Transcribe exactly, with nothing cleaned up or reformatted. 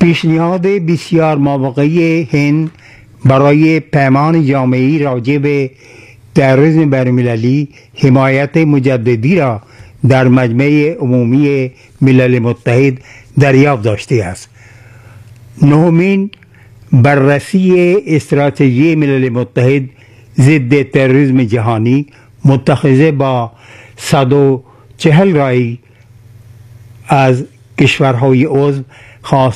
پیشنهاد بسیار موقعی هند برای پیمان جامعی راجع به تروریسم بین‌المللی حمایت مجددی را در مجمع عمومی ملل متحد دریافت داشته است. نهمین بررسی استراتژی ملل متحد ضد تروریسم جهانی متخذه با صد و چهل رای از کشورهای عضو خواست